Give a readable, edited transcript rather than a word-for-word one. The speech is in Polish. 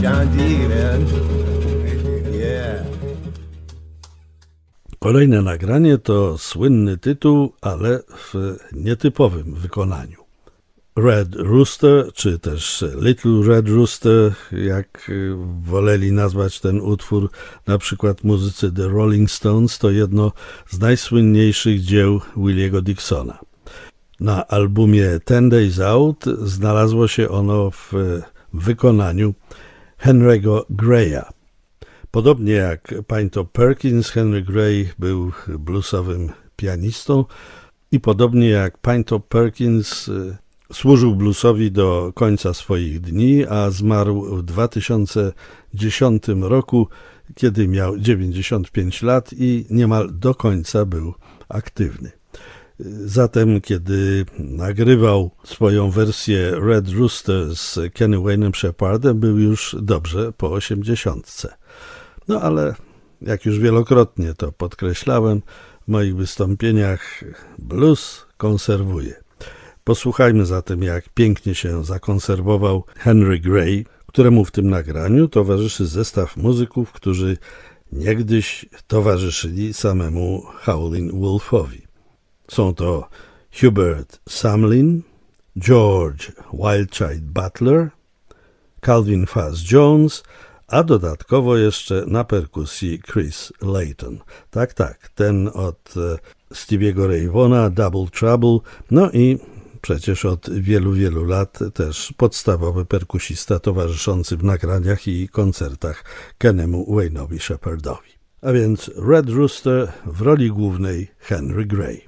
John D, man. Yeah. Kolejne nagranie to słynny tytuł, ale w nietypowym wykonaniu. Red Rooster, czy też Little Red Rooster, jak woleli nazwać ten utwór na przykład muzycy The Rolling Stones, to jedno z najsłynniejszych dzieł Williego Dixona. Na albumie 10 Days Out znalazło się ono w wykonaniu Henry'ego Graya. Podobnie jak Pinto Perkins, Henry Gray był bluesowym pianistą i podobnie jak Pinto Perkins służył bluesowi do końca swoich dni, a zmarł w 2010 roku, kiedy miał 95 lat i niemal do końca był aktywny. Zatem, kiedy nagrywał swoją wersję Red Rooster z Kenny Wayne'em Shepherdem, był już dobrze po 80. No ale, jak już wielokrotnie to podkreślałem, w moich wystąpieniach blues konserwuje. Posłuchajmy zatem, jak pięknie się zakonserwował Henry Gray, któremu w tym nagraniu towarzyszy zestaw muzyków, którzy niegdyś towarzyszyli samemu Howlin' Wolfowi. Są to Hubert Sumlin, George Wildchild Butler, Calvin Fuzz Jones, a dodatkowo jeszcze na perkusji Chris Layton. Tak, ten od Stevie'ego Ray Vaughna, Double Trouble, no i przecież od wielu lat też podstawowy perkusista towarzyszący w nagraniach i koncertach Kennemu Wayne'owi Shepherdowi. A więc Red Rooster w roli głównej Henry Gray.